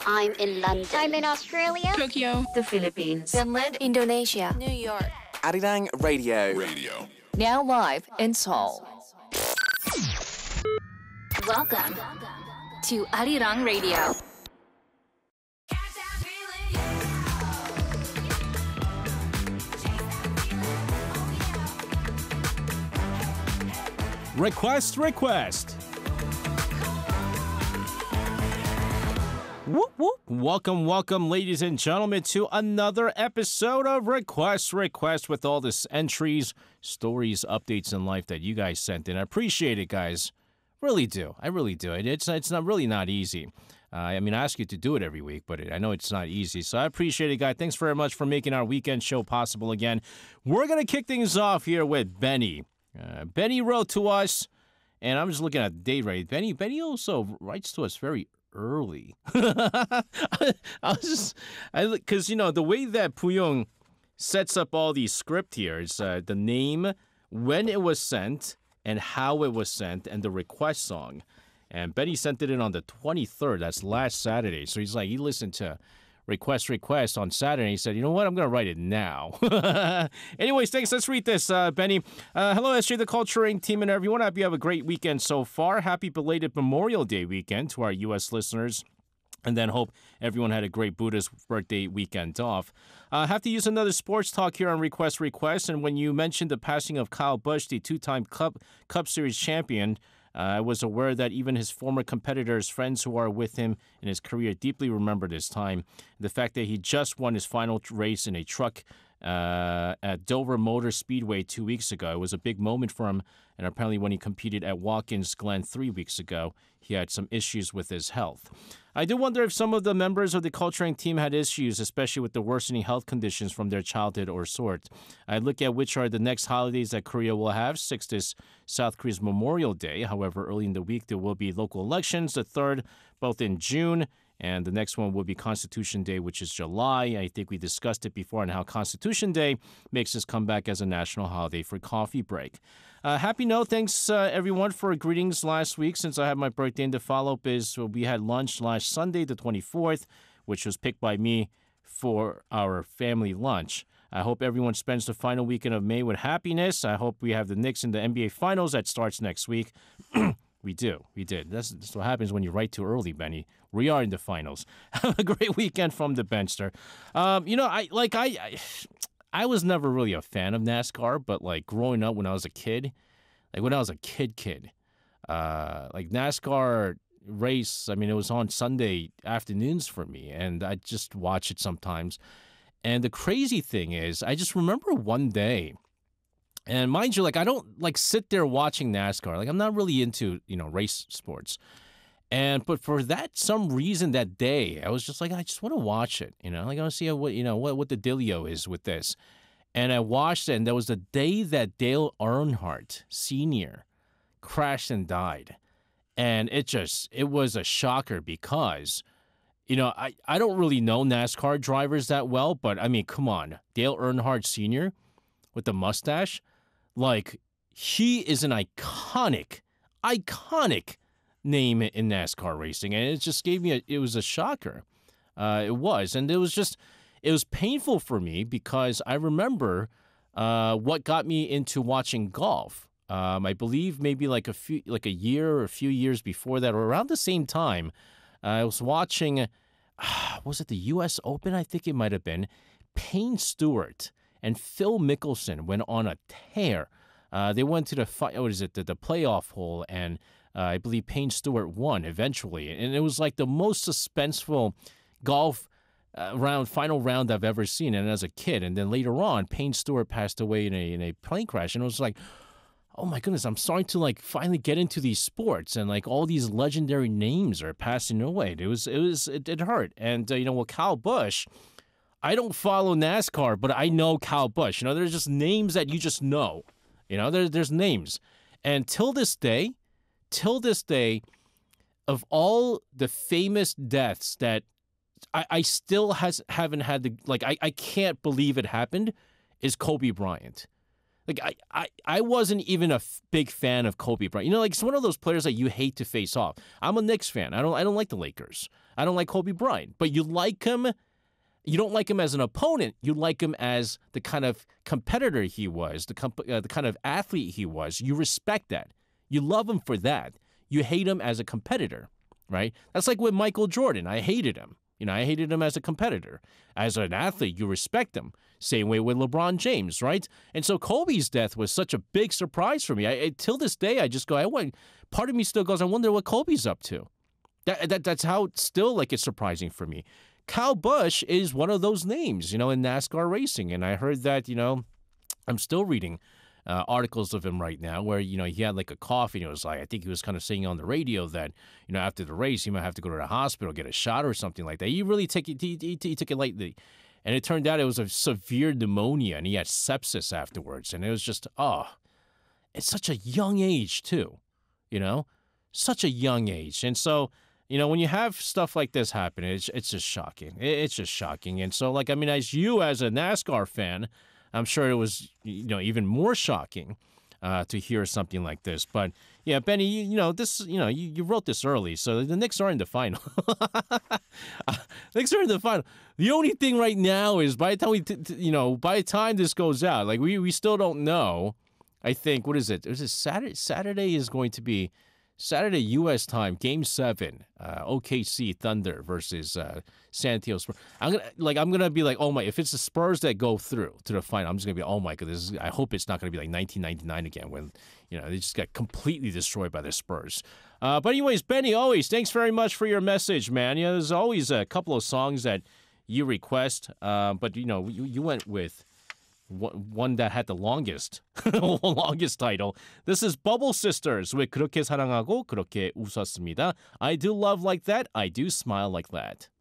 I'm in London. I'm in Australia. Tokyo. The Philippines. Finland. Indonesia. New York. Arirang Radio. Now live in Seoul. Welcome to Arirang Radio. Request. Whoop, whoop. Welcome, ladies and gentlemen, to another episode of Request with all this entries, stories, updates in life that you guys sent in. I appreciate it, guys. Really do. I really do. It's not really not easy. I ask you to do it every week, but I know it's not easy. So I appreciate it, guys. Thanks very much for making our weekend show possible again. We're going to kick things off here with Benny. Benny wrote to us, and I'm just looking at the date right. Benny also writes to us very early. Because, the way that Puyong sets up all these script here is the name, when it was sent, and how it was sent, and the request song. And Benny sent it in on the 23rd. That's last Saturday. So he's like, he listened to request on Saturday. He said, you know what? I'm going to write it now. Anyways, thanks. Let's read this, Benny. Hello, SJ, the Culturing team, and everyone. I hope you have a great weekend so far. Happy belated Memorial Day weekend to our U.S. listeners. And then hope everyone had a great Buddha's birthday weekend off. I have to use another sports talk here on Request. And when you mentioned the passing of Kyle Busch, the two-time Cup Series champion, I was aware that even his former competitors, friends who are with him in his career, deeply remember this time. The fact that he just won his final race in a truck at Dover Motor Speedway 2 weeks ago. It was a big moment for him, and apparently when he competed at Watkins Glen 3 weeks ago, he had some issues with his health. I do wonder if some of the members of the Culturing team had issues, especially with the worsening health conditions from their childhood or sort. I look at which are the next holidays that Korea will have. 6th is South Korea's Memorial Day. However, early in the week, there will be local elections. The 3rd, both in June, and the next one will be Constitution Day, which is July. I think we discussed it before on how Constitution Day makes its comeback as a national holiday for coffee break. Happy note. Thanks, everyone, for greetings last week since I had my birthday. And the follow-up is we had lunch last Sunday, the 24th, which was picked by me for our family lunch. I hope everyone spends the final weekend of May with happiness. I hope we have the Knicks in the NBA Finals that starts next week. We did. That's what happens when you write too early, Benny. We are in the finals. Have a great weekend from the Benster. I was never really a fan of NASCAR, but like growing up when I was a kid, NASCAR race, it was on Sunday afternoons for me, and I just watch it sometimes. And the crazy thing is, I just remember one day. And mind you, I don't sit there watching NASCAR. I'm not really into, race sports. But for some reason that day, I was just I just want to watch it. I want to see what the dealio is with this. And I watched it, and there was the day that Dale Earnhardt Sr. crashed and died. And it was a shocker because, I don't really know NASCAR drivers that well, but come on, Dale Earnhardt Sr. with the mustache. He is an iconic name in NASCAR racing, and it just gave me it was a shocker. It was painful for me because I remember what got me into watching golf. I believe maybe a year or a few years before that, or around the same time, I was watching. Was it the U.S. Open? I think it might have been. Payne Stewart and Phil Mickelson went on a tear. They went to the playoff hole, and I believe Payne Stewart won eventually. And it was the most suspenseful golf final round I've ever seen, and as a kid. And then later on, Payne Stewart passed away in a plane crash, and it was oh my goodness, I'm starting to finally get into these sports, and all these legendary names are passing away. It hurt. And Kyle Busch. I don't follow NASCAR, but I know Kyle Busch. There's just names that you just know. There's names. And till this day, of all the famous deaths that I still haven't had I can't believe it happened, is Kobe Bryant. Like I wasn't even a big fan of Kobe Bryant. You know, like it's one of those players that you hate to face off. I'm a Knicks fan. I don't like the Lakers. I don't like Kobe Bryant. But you like him. You don't like him as an opponent. You like him as the kind of competitor he was, the kind of athlete he was. You respect that. You love him for that. You hate him as a competitor, right? That's like with Michael Jordan. I hated him. You know, I hated him as a competitor. As an athlete, you respect him. Same way with LeBron James, right? And so Kobe's death was such a big surprise for me. Till this day, I just go, part of me still goes, I wonder what Kobe's up to. That's how still like it's surprising for me. Kyle Busch is one of those names, you know, in NASCAR racing. And I heard that, you know, I'm still reading articles of him right now where, you know, he had like a cough and it was like, I think he was kind of saying on the radio that, you know, after the race, he might have to go to the hospital, get a shot or something like that. He really took it, he took it lightly. And it turned out it was a severe pneumonia and he had sepsis afterwards. And it was just, it's such a young age too, you know, such a young age. And so, you know, when you have stuff like this happen, it's just shocking. It's just shocking. And so, like, I mean, as a NASCAR fan, I'm sure it was, you know, even more shocking to hear something like this. But yeah, Benny, you wrote this early, so the Knicks are in the final. Knicks are in the final. The only thing right now is by the time this goes out, like we still don't know. I think what is it? Is it Saturday? Saturday is going to be Saturday U.S. time, Game 7, OKC Thunder versus San Antonio Spurs. I'm gonna be like, oh my! If it's the Spurs that go through to the final, I'm just gonna be, oh my god! I hope it's not gonna be like 1999 again, when you know they just got completely destroyed by the Spurs. But anyways, Benny, always thanks very much for your message, man. You know, there's always a couple of songs that you request, but you know, you went with one that had the longest title. This is Bubble Sisters with 그렇게 사랑하고 그렇게 웃었습니다. I do love like that. I do smile like that.